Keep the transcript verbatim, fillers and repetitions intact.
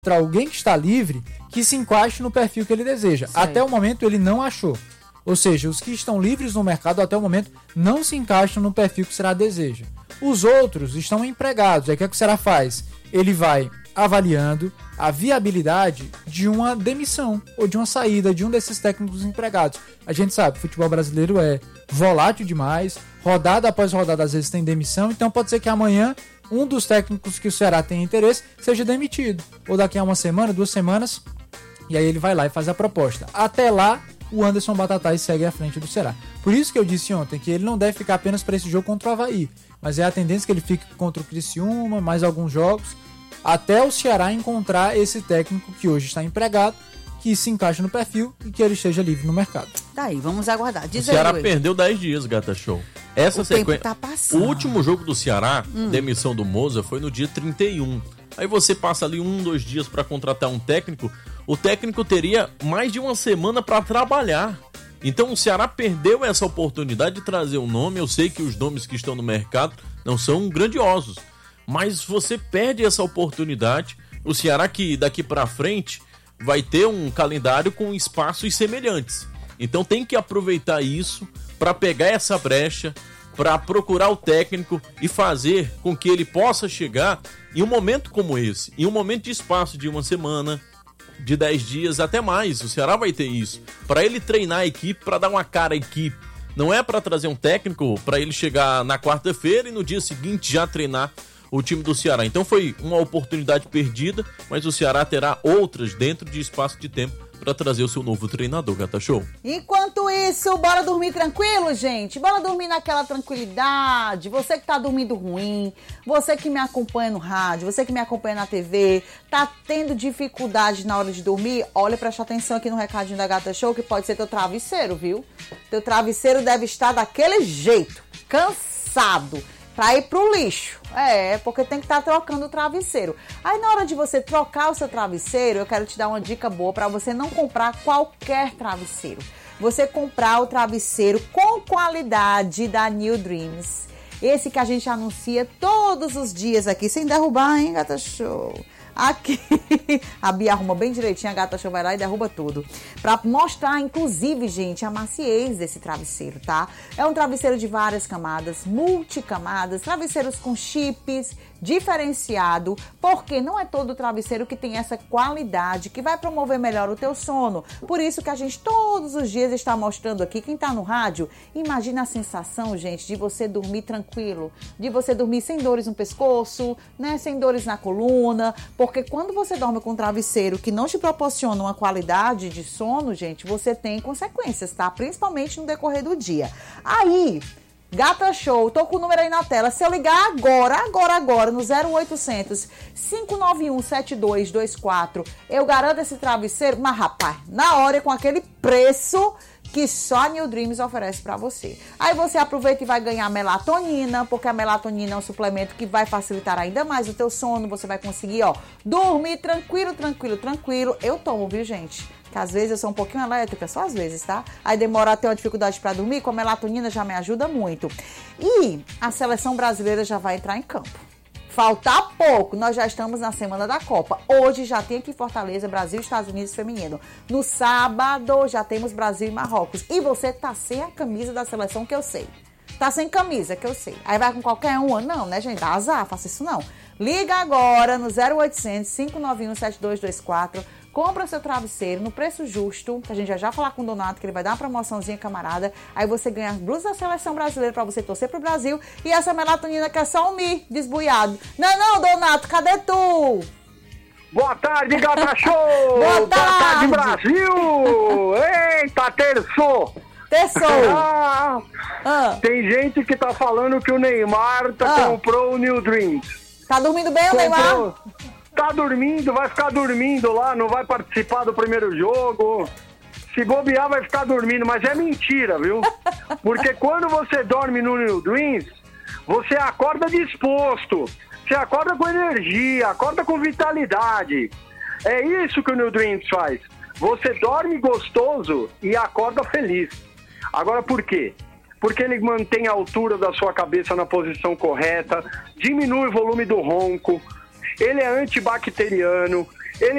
alguém que está livre que se encaixe no perfil que ele deseja. Certo. Até o momento ele não achou. Ou seja, os que estão livres no mercado até o momento não se encaixam no perfil que o Ceará deseja. Os outros estão empregados. Aí o que, é que o Ceará faz? Ele vai avaliando a viabilidade de uma demissão ou de uma saída de um desses técnicos empregados. A gente sabe, o futebol brasileiro é volátil demais, rodada após rodada às vezes tem demissão, então pode ser que amanhã um dos técnicos que o Ceará tem interesse seja demitido, ou daqui a uma semana, duas semanas, e aí ele vai lá e faz a proposta. Até lá, o Anderson Batatais segue à frente do Ceará. Por isso que eu disse ontem que ele não deve ficar apenas para esse jogo contra o Avaí, mas é a tendência que ele fique contra o Criciúma, mais alguns jogos, até o Ceará encontrar esse técnico que hoje está empregado, que se encaixa no perfil e que ele esteja livre no mercado. Daí, vamos aguardar. Diz o Ceará aí, perdeu dez dias, Gata Show. Essa o sequência. tempo tá passando. O último jogo do Ceará, hum. demissão do Moza, foi no dia trinta e um. Aí você passa ali um, dois dias para contratar um técnico. O técnico teria mais de uma semana para trabalhar. Então o Ceará perdeu essa oportunidade de trazer um nome. Eu sei que os nomes que estão no mercado não são grandiosos, mas você perde essa oportunidade. O Ceará que daqui para frente vai ter um calendário com espaços semelhantes. Então tem que aproveitar isso para pegar essa brecha, para procurar o técnico e fazer com que ele possa chegar em um momento como esse, em um momento de espaço de uma semana, de dez dias, até mais. O Ceará vai ter isso, para ele treinar a equipe, para dar uma cara à equipe. Não é para trazer um técnico para ele chegar na quarta-feira e no dia seguinte já treinar o time do Ceará. Então foi uma oportunidade perdida, mas o Ceará terá outras dentro de espaço de tempo para trazer o seu novo treinador, Gata Show. Enquanto isso, bora dormir tranquilo, gente? Bora dormir naquela tranquilidade. Você que tá dormindo ruim, você que me acompanha no rádio, você que me acompanha na T V, tá tendo dificuldade na hora de dormir, olha, presta atenção aqui no recadinho da Gata Show, que pode ser teu travesseiro, viu? Teu travesseiro deve estar daquele jeito, cansado, pra ir pro lixo. É, porque tem que estar trocando o travesseiro. Aí na hora de você trocar o seu travesseiro, eu quero te dar uma dica boa para você não comprar qualquer travesseiro. Você comprar o travesseiro com qualidade da New Dreams. Esse que a gente anuncia todos os dias aqui, sem derrubar, hein, Gata Show? Aqui, a Bia arruma bem direitinho, a Gata Show vai lá e derruba tudo. Pra mostrar, inclusive, gente, a maciez desse travesseiro, tá? É um travesseiro de várias camadas, multicamadas, travesseiros com chips, diferenciado, porque não é todo travesseiro que tem essa qualidade que vai promover melhor o teu sono. Por isso que a gente todos os dias está mostrando aqui, quem tá no rádio, imagina a sensação, gente, de você dormir tranquilo, de você dormir sem dores no pescoço, né, sem dores na coluna, porque quando você dorme com um travesseiro que não te proporciona uma qualidade de sono, gente, você tem consequências, tá? Principalmente no decorrer do dia. Aí, Gata Show, tô com o número aí na tela. Se eu ligar agora, agora, agora, no zero oitocentos, cinco nove um, sete dois dois quatro, eu garanto esse travesseiro, mas rapaz, na hora com aquele preço que só a New Dreams oferece pra você. Aí você aproveita e vai ganhar melatonina, porque a melatonina é um suplemento que vai facilitar ainda mais o teu sono. Você vai conseguir, ó, dormir tranquilo, tranquilo, tranquilo. Eu tomo, viu, gente? Que às vezes eu sou um pouquinho elétrica, só às vezes, tá? Aí demora até uma dificuldade pra dormir, com a melatonina já me ajuda muito. E a seleção brasileira já vai entrar em campo. Falta pouco, nós já estamos na semana da Copa. Hoje já tem aqui Fortaleza, Brasil e Estados Unidos feminino. No sábado já temos Brasil e Marrocos. E você tá sem a camisa da seleção, que eu sei. Tá sem camisa, que eu sei. Aí vai com qualquer uma? Não, né, gente? Dá azar, faça isso não. Liga agora no zero oitocentos, cinco nove um, sete dois dois quatro. Compra o seu travesseiro no preço justo, que a gente já já falar com o Donato, que ele vai dar uma promoçãozinha, camarada. Aí você ganha a blusa da seleção brasileira pra você torcer pro Brasil. E essa melatonina que é só um mi desbuiado. Não, não, Donato, cadê tu? Boa tarde, Gata Show! Boa tarde, Boa tarde, Brasil! Eita, terçou! Terçou! Ah, ah. Tem gente que tá falando que o Neymar tá, ah. comprou o New Dreams. Tá dormindo bem, o comprou... Neymar? Tá dormindo, vai ficar dormindo lá, não vai participar do primeiro jogo. Se bobear, vai ficar dormindo, mas é mentira, viu? Porque quando você dorme no New Dreams, você acorda disposto, você acorda com energia, acorda com vitalidade. É isso que o New Dreams faz. Você dorme gostoso e acorda feliz. Agora, por quê? Porque ele mantém a altura da sua cabeça na posição correta, diminui o volume do ronco, ele é antibacteriano,